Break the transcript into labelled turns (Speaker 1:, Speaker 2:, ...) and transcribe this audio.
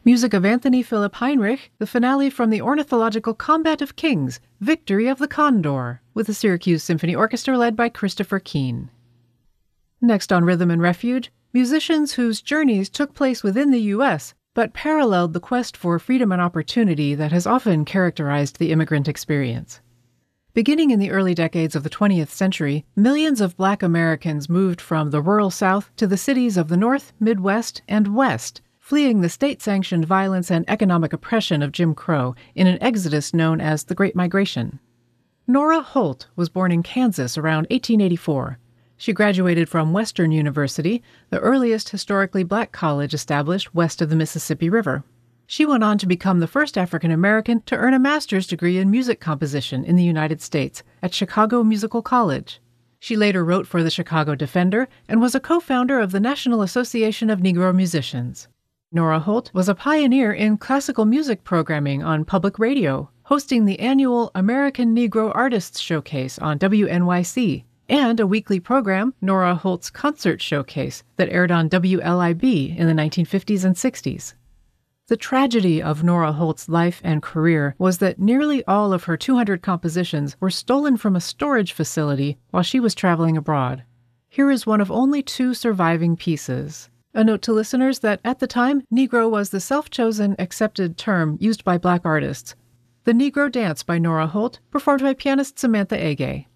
Speaker 1: Music of Anthony Philip Heinrich, the finale from the ornithological Combat of Kings, Victory of the Condor, with the Syracuse Symphony Orchestra led by Christopher Keane. Next on Rhythm and Refuge, musicians whose journeys took place within the U.S., but paralleled the quest for freedom and opportunity that has often characterized the immigrant experience. Beginning in the early decades of the 20th century, millions of Black Americans moved from the rural South to the cities of the North, Midwest, and West, fleeing the state-sanctioned violence and economic oppression of Jim Crow in an exodus known as the Great Migration. Nora Holt was born in Kansas around 1884. She graduated from Western University, the earliest historically Black college established west of the Mississippi River. She went on to become the first African American to earn a master's degree in music composition in the United States at Chicago Musical College. She later wrote for the Chicago Defender and was a co-founder of the National Association of Negro Musicians. Nora Holt was a pioneer in classical music programming on public radio, hosting the annual American Negro Artists Showcase on WNYC, and a weekly program, Nora Holt's Concert Showcase, that aired on WLIB in the 1950s and 60s. The tragedy of Nora Holt's life and career was that nearly all of her 200 compositions were stolen from a storage facility while she was traveling abroad. Here is one of only 2 surviving pieces. A note to listeners that at the time, Negro was the self-chosen, accepted term used by Black artists. The Negro Dance by Nora Holt, performed by pianist Samantha Ege.